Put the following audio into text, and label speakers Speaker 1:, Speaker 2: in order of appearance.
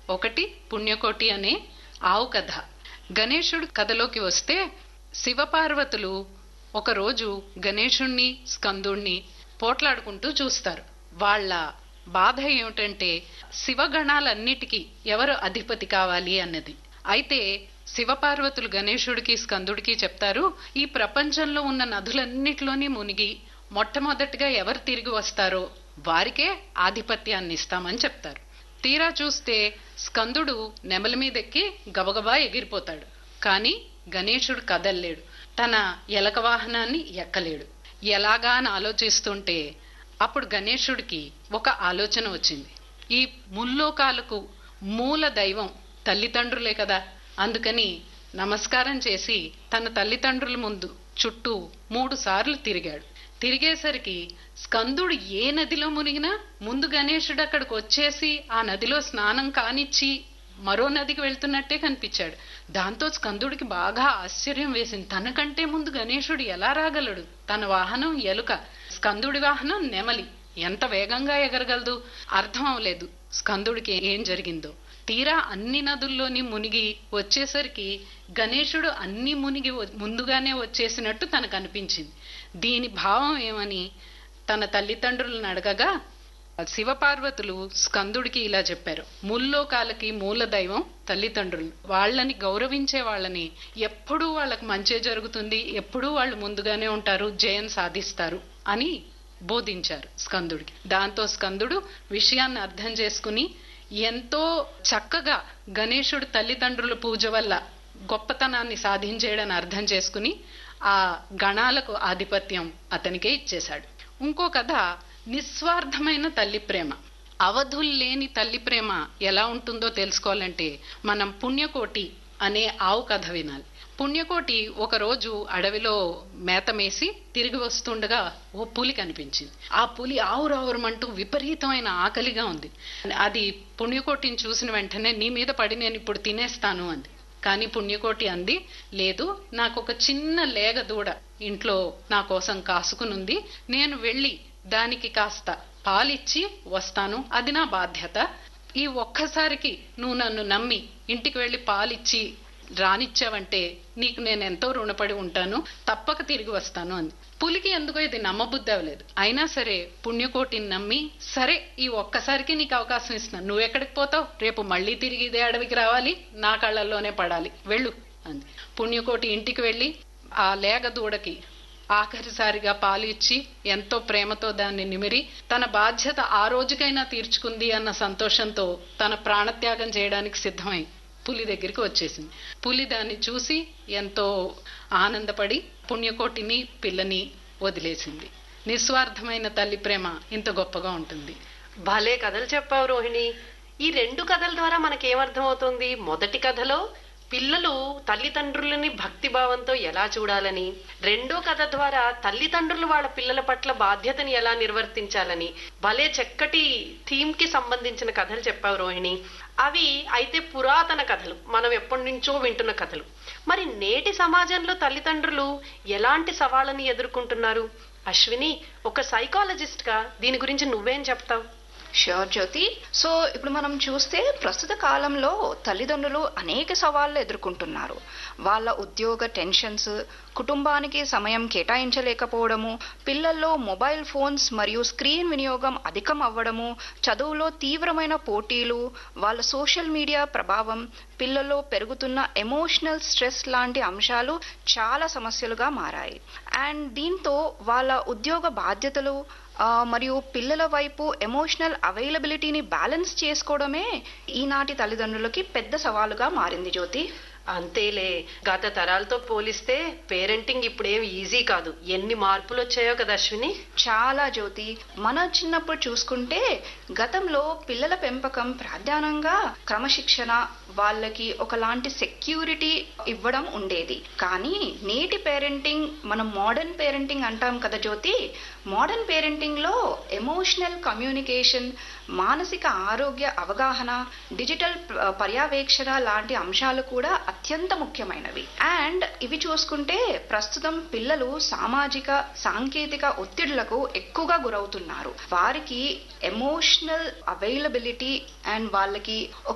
Speaker 1: ఒకటి పుణ్యకోటి అనే ఆవు కథ. గణేశుడు కథలోకి వస్తే, శివపార్వతులు ఒకరోజు గణేశుణ్ణి స్కందుణ్ణి పోట్లాడుకుంటూ చూస్తారు. వాళ్ళ బాధ ఏమిటంటే శివగణాలన్నిటికీ ఎవరు అధిపతి కావాలి అన్నది. అయితే శివపార్వతులు గణేశుడికి స్కందుడికి చెప్తారు, ఈ ప్రపంచంలో ఉన్న నదులన్నిటిలోని మునిగి మొట్టమొదటిగా ఎవరు తిరిగి వస్తారో వారికే ఆధిపత్యాన్ని ఇస్తామని చెప్తారు. తీరా చూస్తే స్కందుడు నెమలి మీదెక్కి గబగబా ఎగిరిపోతాడు. కానీ గణేశుడు కదల్లేడు, తన ఎలక వాహనాన్ని ఎక్కలేడు. ఎలాగా అని ఆలోచిస్తుంటే అప్పుడు గణేశుడికి ఒక ఆలోచన వచ్చింది. ఈ ముల్లోకాలకు మూల దైవం తల్లిదండ్రులే కదా, అందుకని నమస్కారం చేసి తన తల్లిదండ్రుల ముందు చుట్టూ 3 సార్లు తిరిగాడు. తిరిగేసరికి స్కందుడు ఏ నదిలో మునిగినా ముందు గణేశుడు అక్కడికి వచ్చేసి ఆ నదిలో స్నానం కానిచ్చి మరో నదికి వెళ్తున్నట్టే కనిపించాడు. దాంతో స్కందుడికి బాగా ఆశ్చర్యం వేసింది. తనకంటే ముందు గణేశుడు ఎలా రాగలడు? తన వాహనం ఎలుక, స్కందుడి వాహనం నెమలి, ఎంత వేగంగా ఎగరగలదు? అర్థం అవలేదు స్కందుడికి ఏం జరిగిందో. తీరా అన్ని నదుల్లోని మునిగి వచ్చేసరికి గణేశుడు అన్ని మునిగి ముందుగానే వచ్చేసినట్టు తనకు అనిపించింది. దీని భావం ఏమని తన తల్లిదండ్రులను అడగగా శివపార్వతులు స్కందుడికి ఇలా చెప్పారు, ముల్లోకాలకి మూల దైవం తల్లిదండ్రులు, వాళ్ళని గౌరవించే వాళ్ళని ఎప్పుడూ వాళ్ళకి మంచే జరుగుతుంది, ఎప్పుడూ వాళ్ళు ముందుగానే ఉంటారు, జయం సాధిస్తారు అని బోధించారు స్కందుడికి. దాంతో స్కందుడు విషయాన్ని అర్థం చేసుకుని ఎంతో చక్కగా గణేశుడు తల్లిదండ్రుల పూజ వల్ల గొప్పతనాన్ని సాధించేయడని అర్థం చేసుకుని ఆ గణాలకు ఆధిపత్యం అతనికే ఇచ్చేశాడు. ఇంకో కథ నిస్వార్థమైన తల్లి ప్రేమ. అవధుల్లేని తల్లి ప్రేమ ఎలా ఉంటుందో తెలుసుకోవాలంటే మనం పుణ్యకోటి అనే ఆవు కథ వినాలి. పుణ్యకోటి ఒకరోజు అడవిలో మేతమేసి తిరిగి వస్తుండగా ఓ పులి కనిపించింది. ఆ పులి ఆవురావురమంటూ విపరీతమైన ఆకలిగా ఉంది. అది పుణ్యకోటిని చూసిన వెంటనే నీ మీద పడి నేను ఇప్పుడు తినేస్తాను అంది. కానీ పుణ్యకోటి అంది, లేదు, నాకు ఒక చిన్న లేగ దూడ ఇంట్లో నా కోసం కాసుకునుంది, నేను వెళ్ళి దానికి కాస్త పాలిచ్చి వస్తాను, అది నా బాధ్యత. ఈ ఒక్కసారికి నువ్వు నన్ను నమ్మి ఇంటికి వెళ్ళి పాలిచ్చి రానిచ్చావంటే నీకు నేను ఎంతో రుణపడి ఉంటాను, తప్పక తిరిగి వస్తాను అంది. పులికి ఎందుకో ఇది నమ్మబుద్ధి అవ్వలేదు. అయినా సరే పుణ్యకోటిని నమ్మి, సరే ఈ ఒక్కసారికి నీకు అవకాశం ఇస్తున్నాను, నువ్వెక్కడికి పోతావు, రేపు మళ్ళీ తిరిగి ఇదే అడవికి రావాలి, నా కళ్ళల్లోనే పడాలి, వెళ్ళు అంది. పుణ్యకోటి ఇంటికి వెళ్ళి ఆ లేగ దూడకి ఆఖరిసారిగా పాలు ఇచ్చి ఎంతో ప్రేమతో దాన్ని నిమిరి తన బాధ్యత ఆ రోజుకైనా తీర్చుకుంది అన్న సంతోషంతో తన ప్రాణత్యాగం చేయడానికి సిద్ధమై పులి దగ్గరికి వచ్చేసింది. పులి దాన్ని చూసి ఎంతో ఆనందపడి పుణ్యకోటిని పిల్లని వదిలేసింది. నిస్వార్థమైన తల్లి ప్రేమ ఇంత గొప్పగా ఉంటుంది.
Speaker 2: భలే కథలు చెప్పావు రోహిణి. ఈ 2 కథల ద్వారా మనకేమర్థమవుతుంది? మొదటి కథలో పిల్లలు తల్లిదండ్రులని భక్తి భావంతో ఎలా చూడాలని, రెండో కథ ద్వారా తల్లిదండ్రులు వాళ్ళ పిల్లల పట్ల బాధ్యతని ఎలా నిర్వర్తించాలని భలే చక్కటి థీమ్ కి సంబంధించిన కథలు చెప్పావు రోహిణి. అవి అయితే పురాతన కథలు, మనం ఎప్పటి నుంచో వింటున్న కథలు. మరి నేటి సమాజంలో తల్లిదండ్రులు ఎలాంటి సవాళ్ళని ఎదుర్కొంటున్నారు? అశ్విని, ఒక సైకాలజిస్ట్ గా దీని గురించి నువ్వేం చెప్తావు?
Speaker 3: ష్యూర్ జ్యోతి. సో ఇప్పుడు మనం చూస్తే ప్రస్తుత కాలంలో తల్లిదండ్రులు అనేక సవాళ్లు ఎదుర్కొంటున్నారు. వాళ్ళ ఉద్యోగ టెన్షన్స్, కుటుంబానికి సమయం కేటాయించలేకపోవడము, పిల్లల్లో మొబైల్ ఫోన్స్ మరియు స్క్రీన్ వినియోగం అధికం అవ్వడము, చదువులో తీవ్రమైన పోటీలు, వాళ్ళ సోషల్ మీడియా ప్రభావం, పిల్లల్లో పెరుగుతున్న ఎమోషనల్ స్ట్రెస్ లాంటి అంశాలు చాలా సమస్యలుగా మారాయి. అండ్ దీంతో వాళ్ళ ఉద్యోగ బాధ్యతలు మరియు పిల్లల వైపు ఎమోషనల్ అవైలబిలిటీని బ్యాలెన్స్ చేసుకోవడమే ఈనాటి తల్లిదండ్రులకి పెద్ద సవాలుగా మారింది జ్యోతి.
Speaker 2: అంతేలే, గత తరాలతో పోలిస్తే పేరెంటింగ్ ఇప్పుడేం ఈజీ కాదు. ఎన్ని మార్పులు వచ్చాయో కదా అశ్విని.
Speaker 3: చాలా జ్యోతి. మన చిన్నప్పుడు చూసుకుంటే గతంలో పిల్లల పెంపకం ప్రాధాన్యంగా క్రమశిక్షణ, వాళ్ళకి ఒకలాంటి సెక్యూరిటీ ఇవ్వడం ఉండేది. కానీ నేటి పేరెంటింగ్, మనం మోడర్న్ పేరెంటింగ్ అంటాం కదా జ్యోతి, మోడర్న్ పేరెంటింగ్ లో ఎమోషనల్ కమ్యూనికేషన్, మానసిక ఆరోగ్య అవగాహన, డిజిటల్ పర్యవేక్షణ లాంటి అంశాలు కూడా అత్యంత ముఖ్యమైనవి. అండ్ ఇవి చూసుకుంటే ప్రస్తుతం పిల్లలు సామాజిక, సాంకేతిక ఒత్తిడులకు ఎక్కువగా గురవుతున్నారు. వారికి ఎమోషనల్ అవైలబిలిటీ అండ్ వాళ్ళకి